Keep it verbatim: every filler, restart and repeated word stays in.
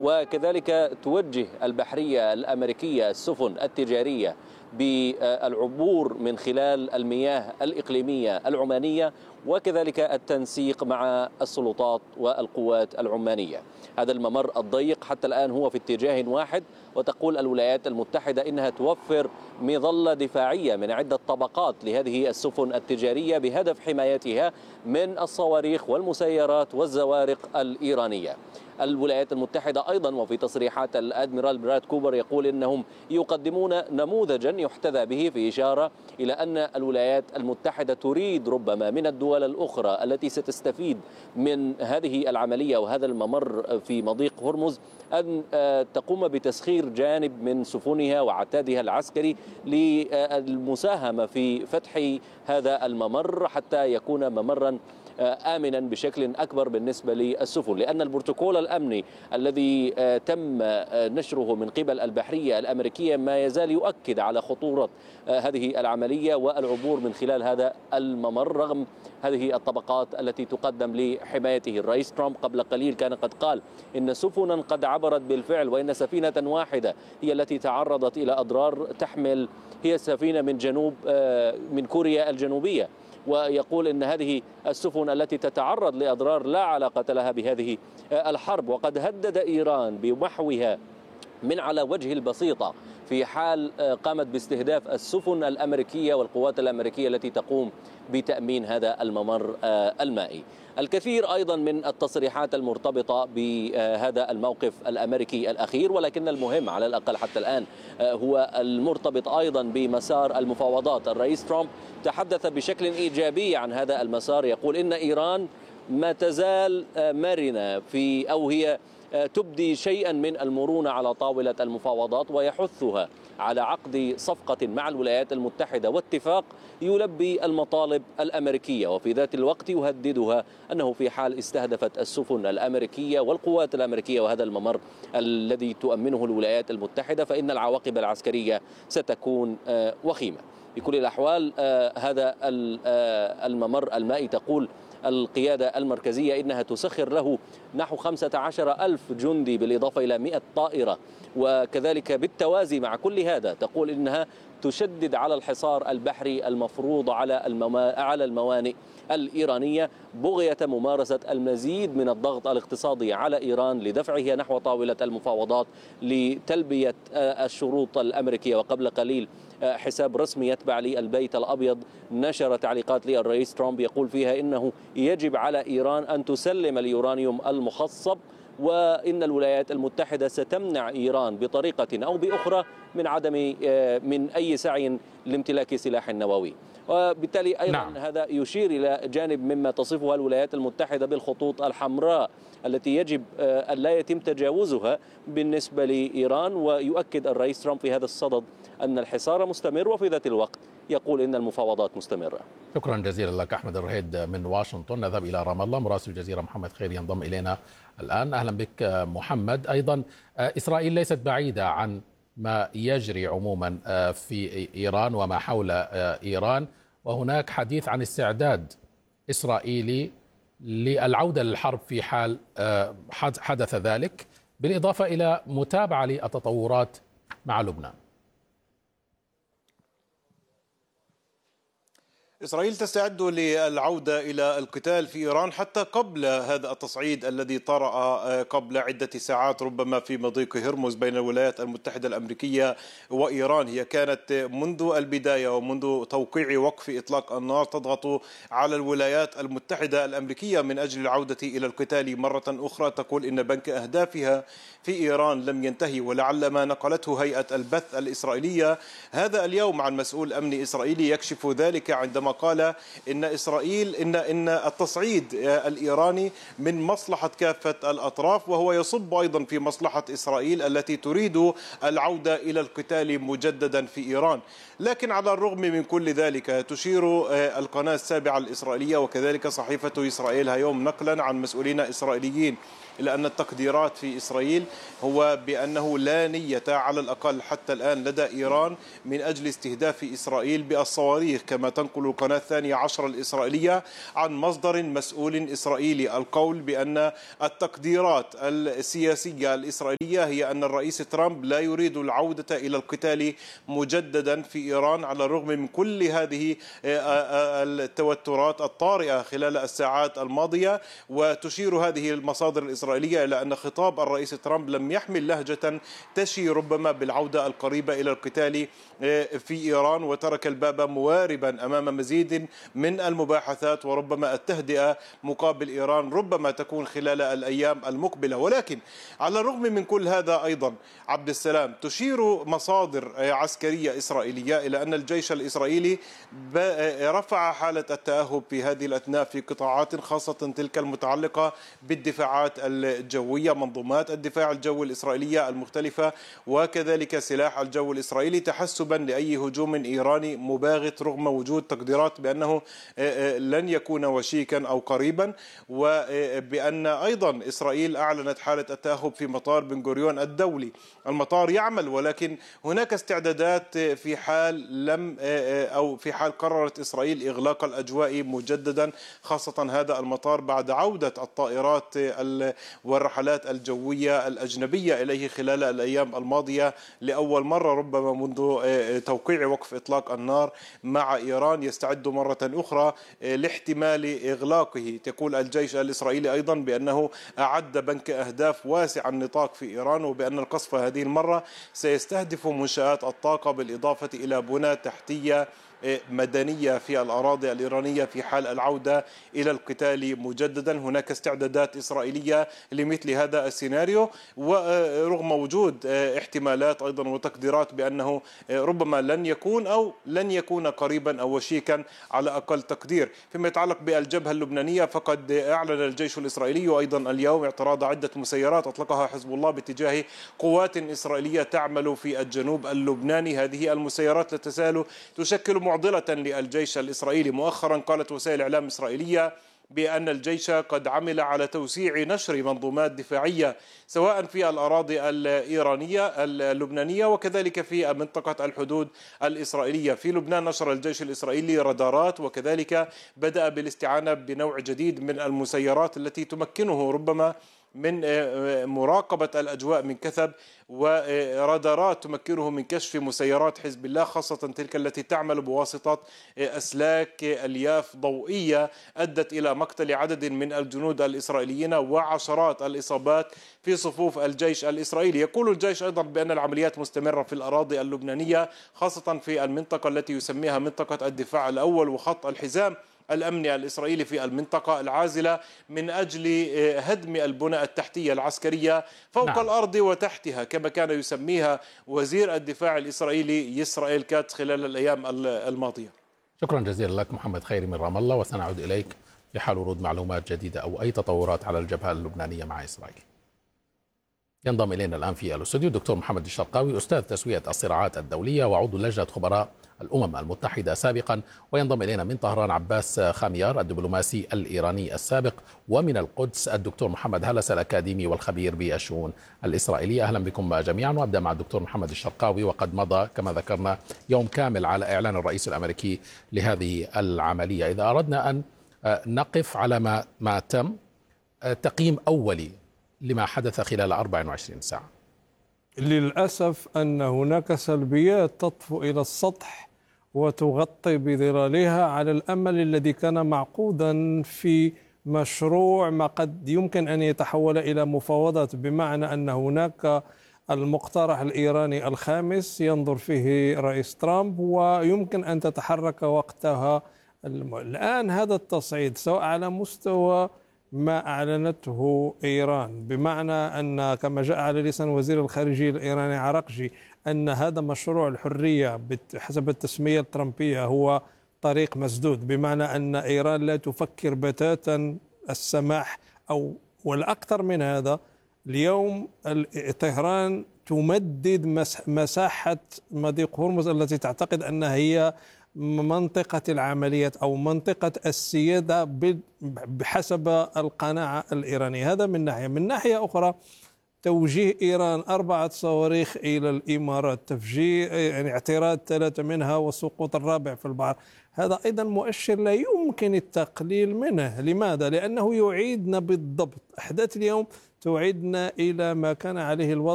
وكذلك توجه البحرية الأمريكية السفن التجارية بالعبور من خلال المياه الإقليمية العمانية، وكذلك التنسيق مع السلطات والقوات العمانية. هذا الممر الضيق حتى الآن هو في اتجاه واحد، وتقول الولايات المتحدة إنها توفر مظلة دفاعية من عدة طبقات لهذه السفن التجارية بهدف حمايتها من الصواريخ والمسيرات والزوارق الإيرانية. الولايات المتحدة أيضا وفي تصريحات الأدميرال براد كوبر يقول إنهم يقدمون نموذجا يحتذى به، في إشارة إلى أن الولايات المتحدة تريد ربما من الدول الأخرى التي ستستفيد من هذه العملية وهذا الممر في مضيق هرمز أن تقوم بتسخير جانب من سفنها وعتادها العسكري للمساهمة في فتح هذا الممر حتى يكون ممرا آمنا بشكل أكبر بالنسبة للسفن، لأن البروتوكول الأمني الذي تم نشره من قبل البحرية الأمريكية ما يزال يؤكد على خطورة هذه العملية والعبور من خلال هذا الممر رغم هذه الطبقات التي تقدم لحمايته. الرئيس ترامب قبل قليل كان قد قال إن سفنا قد عبرت بالفعل، وإن سفينة واحدة هي التي تعرضت إلى أضرار تحمل هي سفينة من جنوب من كوريا الجنوبية، ويقول إن هذه السفن التي تتعرض لأضرار لا علاقة لها بهذه الحرب، وقد هدد إيران بمحوها من على وجه البسيطة في حال قامت باستهداف السفن الأمريكية والقوات الأمريكية التي تقوم بتأمين هذا الممر المائي. الكثير أيضا من التصريحات المرتبطة بهذا الموقف الأمريكي الأخير، ولكن المهم على الأقل حتى الآن هو المرتبط أيضا بمسار المفاوضات. الرئيس ترامب تحدث بشكل إيجابي عن هذا المسار، يقول إن إيران ما تزال مرنة في أو هي تبدي شيئا من المرونة على طاولة المفاوضات، ويحثها على عقد صفقة مع الولايات المتحدة واتفاق يلبي المطالب الأمريكية، وفي ذات الوقت يهددها أنه في حال استهدفت السفن الأمريكية والقوات الأمريكية وهذا الممر الذي تؤمنه الولايات المتحدة فإن العواقب العسكرية ستكون وخيمة. بكل الأحوال هذا الممر المائي تقول القيادة المركزية إنها تسخر له نحو خمسة عشر ألف جندي بالإضافة إلى مئة طائرة، وكذلك بالتوازي مع كل هذا تقول إنها تشدد على الحصار البحري المفروض على المما... على الموانئ الإيرانية بغية ممارسة المزيد من الضغط الاقتصادي على إيران لدفعها نحو طاولة المفاوضات لتلبية الشروط الأمريكية. وقبل قليل حساب رسمي يتبع للبيت الأبيض نشر تعليقات للرئيس ترامب يقول فيها إنه يجب على إيران أن تسلم اليورانيوم المخصب، وإن الولايات المتحدة ستمنع إيران بطريقة أو بأخرى من عدم من أي سعي لامتلاك سلاح نووي. وبالتالي أيضا نعم. هذا يشير إلى جانب مما تصفها الولايات المتحدة بالخطوط الحمراء التي يجب أن لا يتم تجاوزها بالنسبة لإيران، ويؤكد الرئيس ترامب في هذا الصدد أن الحصار مستمر وفي ذات الوقت يقول إن المفاوضات مستمرة. شكرا جزيلا لك أحمد الرهيد من واشنطن. نذهب إلى رام الله، مراسل الجزيرة محمد خير ينضم إلينا الآن. أهلا بك محمد. أيضا إسرائيل ليست بعيدة عن ما يجري عموما في إيران وما حول إيران، وهناك حديث عن استعداد إسرائيلي للعودة للحرب في حال حدث ذلك، بالإضافة إلى متابعة للتطورات مع لبنان. إسرائيل تستعد للعودة إلى القتال في إيران حتى قبل هذا التصعيد الذي طرأ قبل عدة ساعات ربما في مضيق هرمز بين الولايات المتحدة الأمريكية وإيران. هي كانت منذ البداية ومنذ توقيع وقف إطلاق النار تضغط على الولايات المتحدة الأمريكية من أجل العودة إلى القتال مرة أخرى. تقول إن بنك أهدافها في إيران لم ينتهي، ولعل ما نقلته هيئة البث الإسرائيلية هذا اليوم عن مسؤول أمني إسرائيلي يكشف ذلك عندما قال إن إسرائيل إن إن التصعيد الإيراني من مصلحة كافة الأطراف، وهو يصب أيضا في مصلحة إسرائيل التي تريد العودة إلى القتال مجددا في إيران. لكن على الرغم من كل ذلك تشير القناة السابعة الإسرائيلية وكذلك صحيفة إسرائيل هيوم نقلا عن مسؤولين إسرائيليين إلى أن التقديرات في إسرائيل هو بأنه لا نية على الأقل حتى الآن لدى إيران من أجل استهداف إسرائيل بالصواريخ، كما تنقل القناة الثانية عشر الإسرائيلية عن مصدر مسؤول إسرائيلي القول بأن التقديرات السياسية الإسرائيلية هي أن الرئيس ترامب لا يريد العودة إلى القتال مجددا في إيران على الرغم من كل هذه التوترات الطارئة خلال الساعات الماضية. وتشير هذه المصادر الإسرائيلية إلى أن خطاب الرئيس ترامب لم يحمل لهجة تشي ربما بالعودة القريبة إلى القتال في إيران، وترك الباب مواربا أمام مزيد من المباحثات وربما التهدئة مقابل إيران ربما تكون خلال الأيام المقبلة. ولكن على الرغم من كل هذا أيضا عبد السلام تشير مصادر عسكرية إسرائيلية إلى أن الجيش الإسرائيلي رفع حالة التأهب في هذه الأثناء في قطاعات خاصة تلك المتعلقة بالدفاعات الجوية، منظومات الدفاع الجوي الإسرائيلية المختلفة وكذلك سلاح الجو الإسرائيلي تحسبا لأي هجوم إيراني مباغت رغم وجود تقديرات بأنه لن يكون وشيكا أو قريبا، وبأن أيضا إسرائيل أعلنت حالة التأهب في مطار بن غوريون الدولي. المطار يعمل ولكن هناك استعدادات في حال لم أو في حال قررت إسرائيل إغلاق الأجواء مجددا، خاصة هذا المطار بعد عودة الطائرات والرحلات الجوية الأجنبية إليه خلال الأيام الماضية لأول مرة ربما منذ توقيع وقف إطلاق النار مع إيران. يستعد مرة أخرى لاحتمال إغلاقه. تقول الجيش الإسرائيلي أيضا بأنه أعد بنك أهداف واسع النطاق في إيران، وبأن القصف هذه المرة سيستهدف منشآت الطاقة بالإضافة إلى بنى تحتية مدنية في الأراضي الإيرانية في حال العودة إلى القتال مجددا. هناك استعدادات إسرائيلية لمثل هذا السيناريو، ورغم وجود احتمالات أيضا وتقديرات بأنه ربما لن يكون أو لن يكون قريبا أو وشيكا على أقل تقدير. فيما يتعلق بالجبهة اللبنانية فقد أعلن الجيش الإسرائيلي أيضا اليوم اعتراض عدة مسيرات أطلقها حزب الله باتجاه قوات إسرائيلية تعمل في الجنوب اللبناني. هذه المسيرات لا تزال تشكل معضلة للجيش الإسرائيلي. مؤخرا قالت وسائل إعلام إسرائيلية بأن الجيش قد عمل على توسيع نشر منظومات دفاعية سواء في الأراضي الإيرانية اللبنانية وكذلك في منطقة الحدود الإسرائيلية. في لبنان نشر الجيش الإسرائيلي رادارات وكذلك بدأ بالاستعانة بنوع جديد من المسيرات التي تمكنه ربما من مراقبة الأجواء من كثب، ورادارات تمكنه من كشف مسيرات حزب الله خاصة تلك التي تعمل بواسطة أسلاك ألياف ضوئية أدت إلى مقتل عدد من الجنود الإسرائيليين وعشرات الإصابات في صفوف الجيش الإسرائيلي. يقول الجيش أيضا بأن العمليات مستمرة في الأراضي اللبنانية خاصة في المنطقة التي يسميها منطقة الدفاع الأول وخط الحزام الأمني الإسرائيلي في المنطقة العازلة من أجل هدم البنى التحتية العسكرية فوق نعم. الأرض وتحتها كما كان يسميها وزير الدفاع الإسرائيلي يسرائيل كاتس خلال الأيام الماضية. شكرا جزيلا لك محمد خيري من رام الله، وسنعود إليك في حال ورود معلومات جديدة أو أي تطورات على الجبهة اللبنانية مع إسرائيل. ينضم إلينا الآن في الاستوديو الدكتور محمد الشرقاوي، أستاذ تسوية الصراعات الدولية وعضو لجنة خبراء الأمم المتحدة سابقا، وينضم إلينا من طهران عباس خاميار الدبلوماسي الإيراني السابق، ومن القدس الدكتور محمد هلس الأكاديمي والخبير بالشؤون الإسرائيلية. أهلا بكم جميعا، وأبدأ مع الدكتور محمد الشرقاوي. وقد مضى كما ذكرنا يوم كامل على إعلان الرئيس الأمريكي لهذه العملية. إذا أردنا أن نقف على ما, ما تم تقييم أولي لما حدث خلال أربع وعشرين ساعة. للأسف أن هناك سلبيات تطفو إلى السطح وتغطي بظلالها على الأمل الذي كان معقودا في مشروع ما قد يمكن أن يتحول إلى مفاوضات، بمعنى أن هناك المقترح الإيراني الخامس ينظر فيه رئيس ترامب ويمكن أن تتحرك وقتها. الآن هذا التصعيد سواء على مستوى ما أعلنته إيران، بمعنى أن كما جاء على لسان وزير الخارجية الإيراني عراقجي أن هذا مشروع الحرية حسب التسمية الترامبية هو طريق مسدود، بمعنى أن إيران لا تفكر بتاتا السماح أو والأكثر من هذا. اليوم طهران تمدد مساحة مضيق هرمز التي تعتقد أنها هي منطقة العمليات أو منطقة السيادة بحسب القناعة الإيرانية. هذا من ناحية. من ناحية أخرى توجيه إيران أربعة صواريخ إلى الإمارات، تفجير يعني اعتراض ثلاثة منها وسقوط الرابع في البحر، هذا أيضا مؤشر لا يمكن التقليل منه. لماذا؟ لأنه يعيدنا بالضبط، أحداث اليوم تعيدنا إلى ما كان عليه الوضع